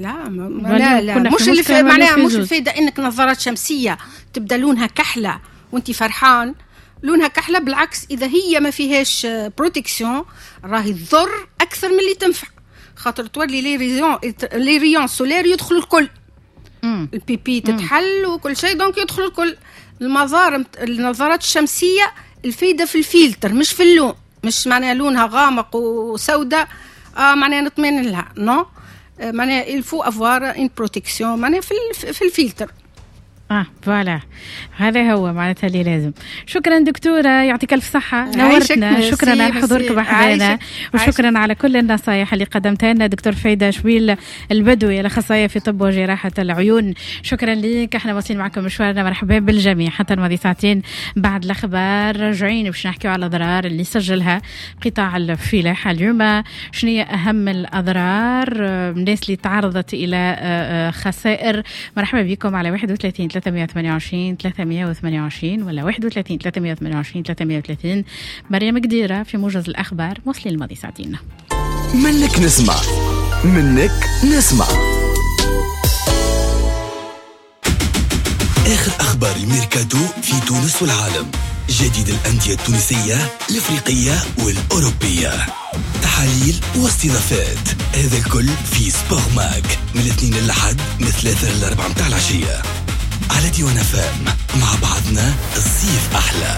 لا مش اللي معناها مش الفايدة انك نظارات شمسية تبدا لونها كحلة وانت فرحان، لونها كحلة بالعكس إذا هي ما فيهاش بروتكسيون راهي تضر أكثر من اللي تنفع، خاطر تولي لي ريون سولير يدخل الكل، البيبي تتحل وكل شيء دونك يدخل الكل. النظارات الشمسية الفايدة في الفلتر مش في اللون، مش معناها لونها غامق وسوداء معناها نطمئن لها نو، معناها الفو افوار ان بروتكسيون معناها في الفلتر. فوالا هذا هو معناتها اللي لازم. شكرا دكتورة، يعطيك ألف صحة، نورتنا. شكرا على حضورك بحضانا، وشكرا على كل النصايح اللي قدمتها لنا دكتور فايدة شبيل البدوي الأخصائية في طب وجراحة العيون. شكرا لك. احنا واصلين معكم مشوارنا، مرحبا بالجميع حتى الماضي ساعتين بعد الأخبار راجعين باش نحكيو على الأضرار اللي سجلها قطاع الفلاحة اليوم. شنو هي أهم الأضرار الناس اللي تعرضت إلى خسائر؟ مرحبا بكم على 31 328 328 ولا 31 328 330. مريم قديرة في موجز الأخبار، موصلين الماضي ساعتين. منك نسمع آخر أخبار الميركاتو في تونس والعالم، جديد الأندية التونسية الأفريقية والأوروبية، تحاليل واستضافات، هذا الكل في سبور ماك من الاثنين للحد من 3 ل 4 متاع العشية على ديوان فام. مع بعضنا الصيف أحلى.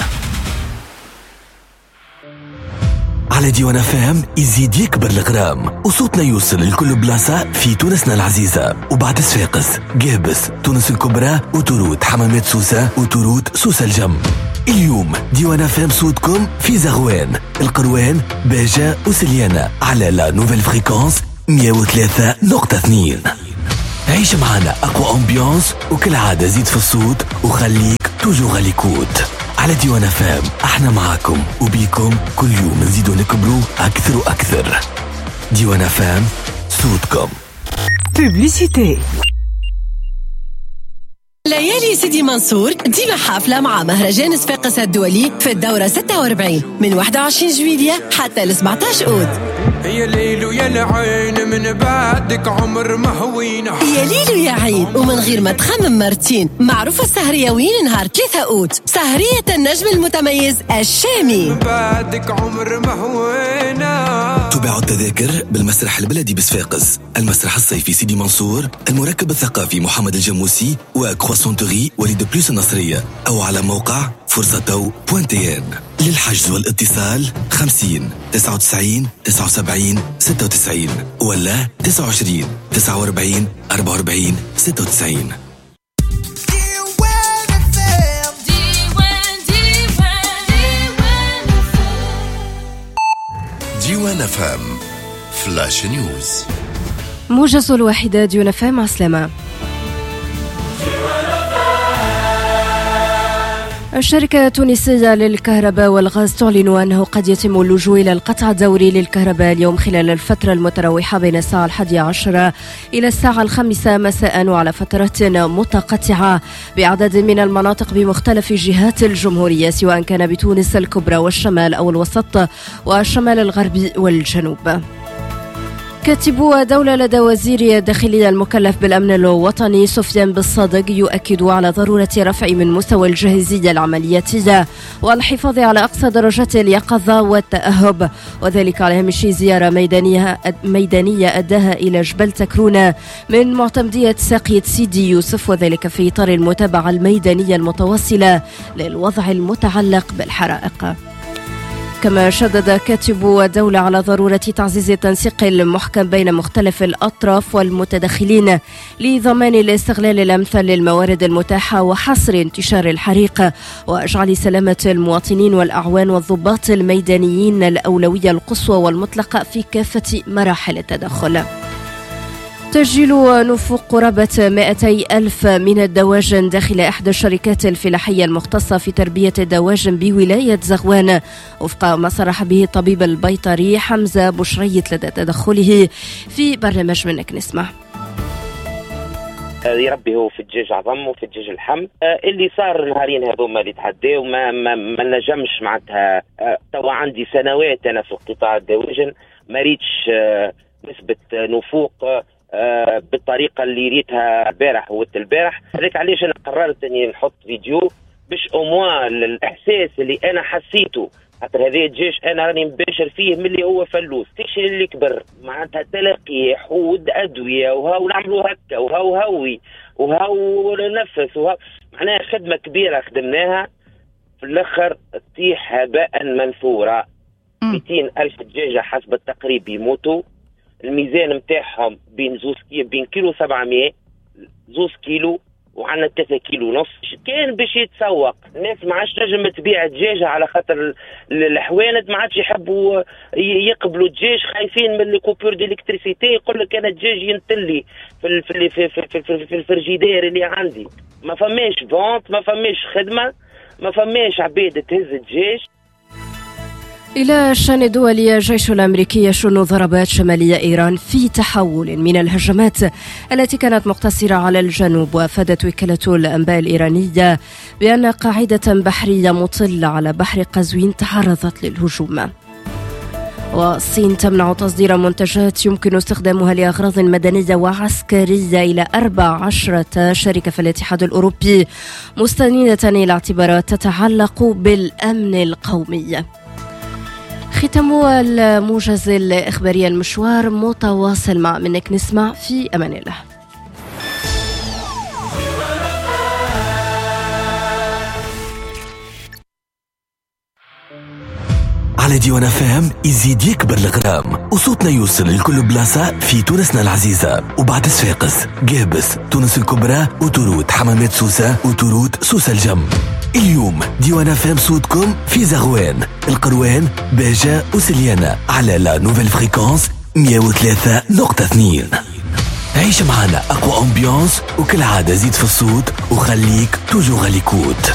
على ديوان فام يزيد يكبر الغرام وصوتنا يوصل لكل بلاصة في تونسنا العزيزة، وبعد صفاقس، قابس، تونس الكبرى، وتورود، حمامات سوسة، وتورود سوسة الجم. اليوم ديوان فام صوتكم في زغوان، القروان، باجة وسليانة على لا نوفيل فريكونس 103.2. عيش معنا أقوى أمبيانس، وكل عادة زيد في الصوت وخليك توجو غاليكوت. على ديوان فام احنا معاكم وبيكم كل يوم نزيدو نكبروا أكثر وأكثر. ديوان فام صوتكم. Publicité. ليالي سيدي منصور ديما حافلة مع مهرجان صفاقس الدولي في الدورة 46 من 21 جويلية حتى ل 17 أوت. يا ليل ويا العين من بعدك عمر ما هوينا، يا ليل ويا عين ومن غير ما تخمم مرتين. معروفة السهرية وين نهار 3 أوت، سهرية النجم المتميز الشامي. من بعدك عمر ما هوينا. تباع التذاكر بالمسرح البلدي بصفاقس، المسرح الصيفي سيدي منصور، المركب الثقافي محمد الجموسي وكرواسونتوري وليد بلوس النصرية، أو على موقع فرصتو.tn. للحجز والاتصال 50 99 79 96 ولا 29 49 44 96. ديوان فام فلاش نيوز. موجز الواحدة ديوان فام. عسلامة. الشركة التونسية للكهرباء والغاز تعلن أنه قد يتم اللجوء إلى القطع الدوري للكهرباء اليوم خلال الفترة المتراوحة بين الساعة 11 إلى الساعة 5 مساء وعلى فترات متقطعة بعدد من المناطق بمختلف جهات الجمهورية، سواء كان بتونس الكبرى والشمال أو الوسط والشمال الغربي والجنوب. كاتب دولة لدى وزير الداخلية المكلف بالأمن الوطني سفيان بالصادق يؤكد على ضرورة رفع من مستوى الجاهزية العملياتية والحفاظ على أقصى درجات اليقظة والتأهب، وذلك على هامش زيارة ميدانية أداها إلى جبل تكرونة من معتمدية ساقية سيدي يوسف، وذلك في إطار المتابعة الميدانية المتواصلة للوضع المتعلق بالحرائق. كما شدد كاتب الدولة على ضرورة تعزيز التنسيق المحكم بين مختلف الأطراف والمتدخلين لضمان الاستغلال الأمثل للموارد المتاحة وحصر انتشار الحريق، وأجعل سلامة المواطنين والأعوان والضباط الميدانيين الأولوية القصوى والمطلقة في كافة مراحل التدخل. تسجيل نفوق قرابة 200,000 من الدواجن داخل إحدى الشركات الفلاحية المختصة في تربية الدواجن بولاية زغوان، وفق ما صرح به الطبيب البيطري حمزة بشريت لدى تدخله في برنامج منك نسمع. يربي هو في الدجاج عظم وفي الدجاج اللحم. اللي صار نهارين هذوما اللي تحداو ما نجمش معناتها. توا عندي سنوات أنا في قطاع الدواجن ما ريتش نسبة نفوق بالطريقه اللي ريتها البارح البارح. هذاك علاش انا قررت اني نحط فيديو باش اموا الاحساس اللي انا حسيته، خاطر هذا الدجاج انا راني مباشر فيه ملي هو فلوس تكشي اللي كبر معناتها تلقيح وادويه وهاو نعملوا هكا وهاو هوي وهاو نفس وهاو معناها خدمه كبيره خدمناها في الاخر تطيح هباء منثورا. 200,000 دجاجه حسب التقريب يموتوا. الميزان متاعهم بين كيلو 700 2 كيلو وعنا 3 كيلو ونص. كان باش يتسوق الناس ما عادش تنجم تبيع دجاجه على خاطر الحوانت ما عادش يحبوا يقبلوا الدجاج، خايفين من الكوبور ديليكتريسيتي. يقول لك انا الدجاج ينتلي في الفريجيدير اللي عندي. ما فماش فونت، ما فماش خدمه، ما فماش عباد تهز الدجاج. إلى الشأن الدولي، الجيش الأمريكي يشن ضربات شمالية إيران في تحول من الهجمات التي كانت مقتصرة على الجنوب. وأفادت وكالة الأنباء الإيرانية بأن قاعدة بحرية مطلة على بحر قزوين تعرضت للهجوم. والصين تمنع تصدير منتجات يمكن استخدامها لأغراض مدنية وعسكرية إلى 14 شركة في الاتحاد الأوروبي، مستندة إلى اعتبارات تتعلق بالأمن القومي. ختام الموجز الإخباري. المشوار متواصل مع منك نسمع. في أمان الله. على ديوان فام يزيد يكبر الغرام وصوتنا يوصل لكل بلاصة في تونسنا العزيزة، وبعد صفاقس، قابس، تونس الكبرى، وتورود، حمامات سوسة، وتورود سوسة الجم. اليوم ديوان فام صوتكم في زغوان، القروان، باجة وسليانة على لا نوفيل فريكونس 103.2. عيش معنا أقوى أمبيونس، وكالعادة زيد في الصوت وخليك توجو غاليكوت.